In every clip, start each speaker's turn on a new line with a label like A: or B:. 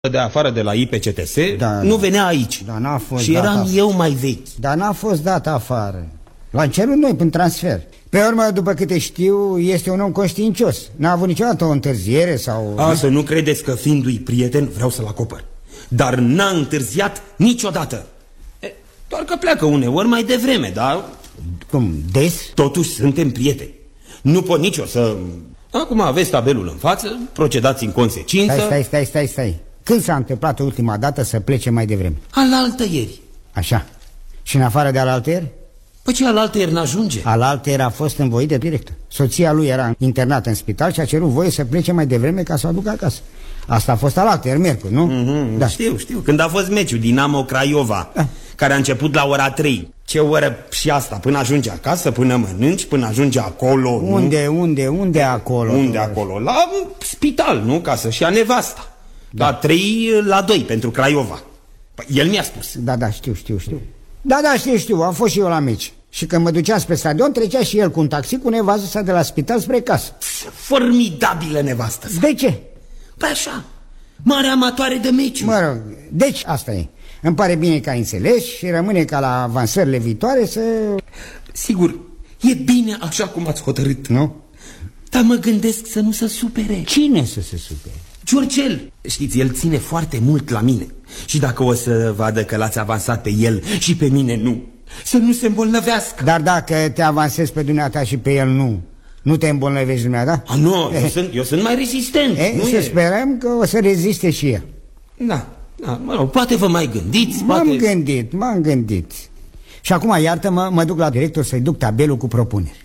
A: de afară de la IPCTS nu venea aici.
B: Dar n-a fost
A: și eram eu mai vechi.
B: Dar n-a fost dat afară. L-am cerut noi prin transfer. Pe urmă, după câte știu, este un om conștiincios. N-a avut niciodată o întârziere sau...
A: Să nu credeți că fiindu-i prieten vreau să-l acopăr. Dar n-a întârziat niciodată. Doar că pleacă uneori mai devreme, dar...
B: Cum, des?
A: Totuși suntem prieteni. Nu pot nici eu să... Acum aveți tabelul în față, procedați în consecință.
B: Stai. Când s-a întâmplat ultima dată să plece mai devreme?
A: Alaltăieri.
B: Așa. Și în afară de alaltăieri?
A: Păi ce alaltăieri n-ajunge?
B: Alaltăieri a fost învoit de director. Soția lui era internată în spital și a cerut voie să plece mai devreme ca să o aducă acasă. Asta a fost alaltăieri, miercuri, nu?
A: Da. Știu. Când a fost meciul Dinamo Craiova, care a început la ora 3. Ce oră și asta? Până ajunge acasă, până mănânci, până ajunge acolo.
B: Unde acolo?
A: Unde acolo? La spital, nu? Ca să-și ia nevasta. La 3 la 2 pentru Craiova. Păi, el mi-a spus.
B: Da, știu. Da, știu, am fost și eu la meci. Și când mă ducea spre stadion, trecea și el cu un taxi cu nevastă sa de la spital spre casă.
A: Formidabilă nevastă sa.
B: De ce?
A: Păi așa, mare amatoare de meciuri.
B: Mă rog, deci asta e. Îmi pare bine că ai înțeles și rămâne ca la avansările viitoare să...
A: Sigur, e bine așa cum ați hotărât.
B: Nu?
A: Dar mă gândesc să nu se supere.
B: Cine să se supere?
A: Giurgel. Știți, el ține foarte mult la mine. Și dacă o să vadă că l-ați avansat pe el și pe mine nu, să nu se îmbolnăvească.
B: Dar dacă te avansezi pe dumneata și pe el nu te îmbolnăvești dumneata?
A: Nu, eu sunt mai rezistent.
B: Sperăm că o să reziste și el.
A: Da, mă rog, poate vă mai gândiți.
B: M-am gândit. Și acum, iartă-mă, mă duc la director să-i duc tabelul cu propuneri.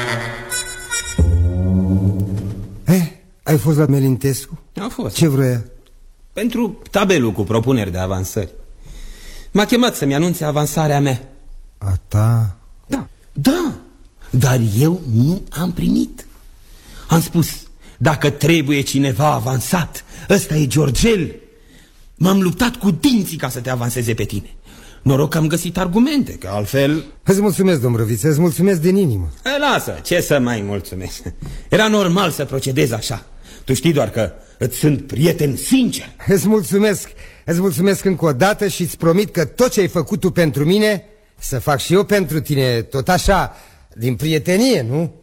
C: Ai fost la Melintescu?
A: A fost.
C: Ce vroia?
A: Pentru tabelul cu propuneri de avansări. M-a chemat să-mi anunțe avansarea mea.
C: A ta?
A: Da, dar eu nu am primit. Am spus, dacă trebuie cineva avansat, ăsta e Giurgel. M-am luptat cu dinții ca să te avanseze pe tine. Noroc că am găsit argumente, că altfel...
C: Îți mulțumesc, domn Răviță, îți mulțumesc din inimă.
A: Lasă, ce să mai mulțumesc. Era normal să procedez așa. Tu știi doar că îți sunt prieten sincer.
C: Îți mulțumesc încă o dată și îți promit că tot ce ai făcut tu pentru mine să fac și eu pentru tine, tot așa, din prietenie, nu?